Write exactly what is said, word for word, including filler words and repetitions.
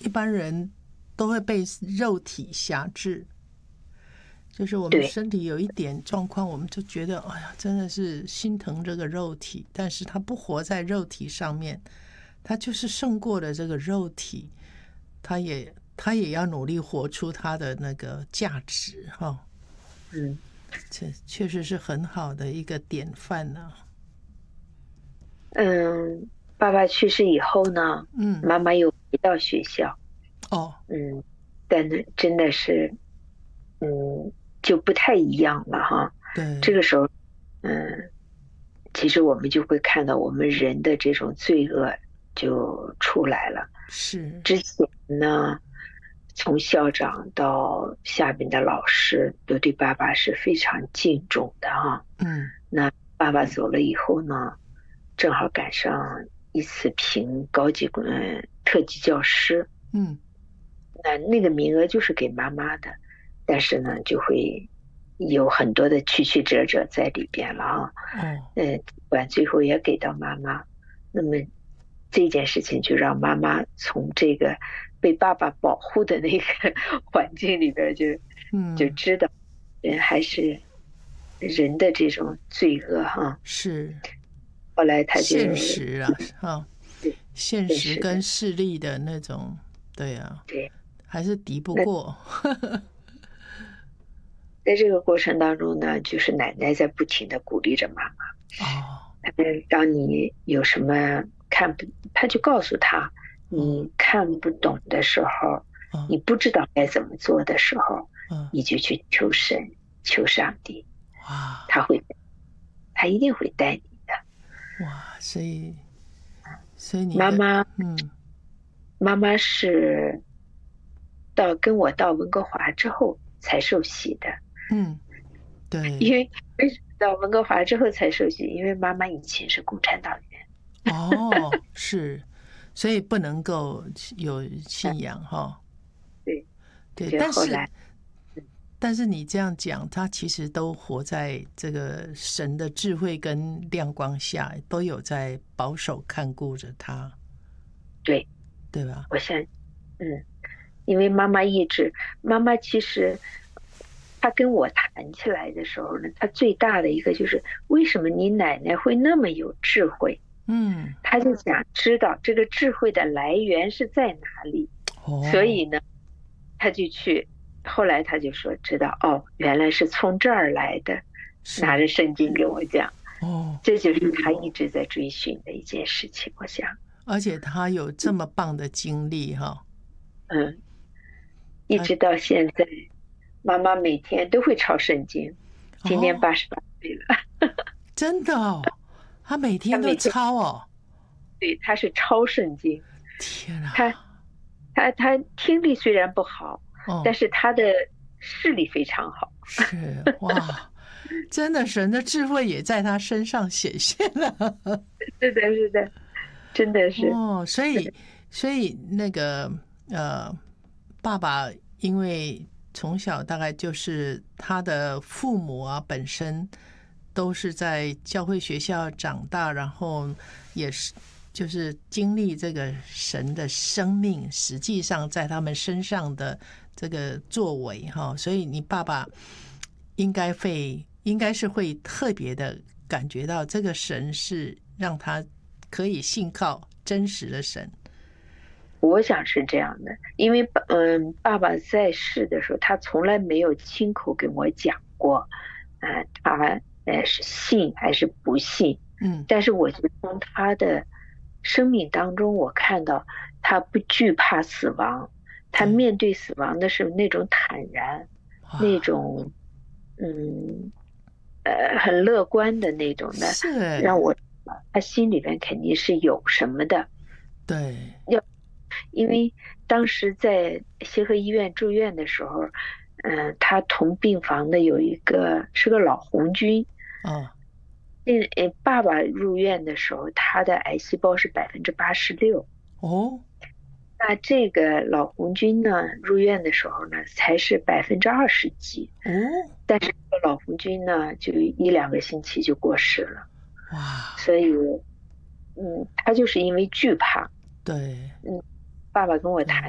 一般人都会被肉体辖制，就是我们身体有一点状况，我们就觉得哎呀，真的是心疼这个肉体，但是他不活在肉体上面，他就是胜过了这个肉体，他也他也要努力活出他的那个价值哈。 嗯， 这确实是很好的一个典范呢、啊。 嗯，爸爸去世以后呢， 嗯， 妈妈又回到学校， 哦， 嗯，但呢，真的是，嗯，就不太一样了哈。 对， 这个时候，嗯，其实我们就会看到我们人的这种罪恶就出来了。 是， 之前呢，从校长到下边的老师都对爸爸是非常敬重的哈。 嗯， 那爸爸走了以后呢，正好赶上一次评高级嗯特级教师， 嗯， 那那个名额就是给妈妈的，但是呢，就会有很多的曲曲折折在里边了啊。 哦， 嗯，完最后也给到妈妈。那么这件事情就让妈妈从这个被爸爸保护的那个环境里边就嗯， 就知道，人还是人的这种罪恶哈。 是。 后来他就现实啊，哈， 对现现实的实跟势力的那种，对啊， 对。 还是敌不那过。 在这个过程当中呢，就是奶奶在不停的鼓励着妈妈。 哦， 嗯，当你有什么看不，他就告诉他， 哦， 你看不懂的时候， 哦， 你不知道该怎么做的时候， 嗯， 你就去求神，求上帝， 哇， 他会，他一定会带你的。 哇，所以，所以你的， 妈妈， 嗯， 妈妈是到跟我到温哥华之后才受洗的， 嗯，对， 因为为什么到温哥华之后才受洗？因为妈妈以前是共产党员。 哦，是，所以不能够有信仰哈。 对， 对， 就但是后来， 但是你这样讲，他其实都活在这个神的智慧跟亮光下，都有在保守看顾着他， 对， 对吧？ 我想，嗯，因为妈妈一直，妈妈其实她跟我谈起来的时候呢，她最大的一个就是为什么你奶奶会那么有智慧？ 嗯， 她就想知道这个智慧的来源是在哪里，所哦， 以呢，她就去，后来她就说知道哦，原来是从这儿来的，拿着是， 圣经跟我讲， 哦， 这就是她一直在追寻的一件事情，我想， 而且他有这么棒的经历哈， 嗯，一他直到现在。妈妈每天都会抄圣经，今年哦， 八十八岁了。 真的哦，他每天都她每天抄哦， 对，她是抄圣经。 天她啊， 她她听力虽然不好，但哦， 是她的视力非常好。 是哇，真的神的智慧也在他身上显现了。 是的，是的，真的是。 哦，所以所以那个呃，爸爸因为从小大概就是他的父母啊，本身都是在教会学校长大，然后也是就是经历这个神的生命，实际上在他们身上的这个作为哈，所以你爸爸应该会应该是会特别的感觉到这个神是让他可以信靠真实的神。 我想是这样的，因为嗯，爸爸在世的时候，他从来没有亲口跟我讲过，呃，他呃是信还是不信。 嗯， 但是我就从他的生命当中，我看到他不惧怕死亡，他对， 面对死亡的时候那种坦然，那哇， 种嗯呃很乐观的那种的， 是哎， 让我他心里边肯定是有什么的。 对， 因为当时在协和医院住院的时候，嗯、他同病房的有一个是个老红军。 哦， 嗯，呃爸爸入院的时候，他的癌细胞是百分之八十六。 哦， 那这个老红军呢，入院的时候呢，才是百分之二十几。 哦， 但是这个老红军呢，就一两个星期就过世了。 哇， 所以，嗯，他就是因为惧怕， 对， 嗯，爸爸跟我对。 谈。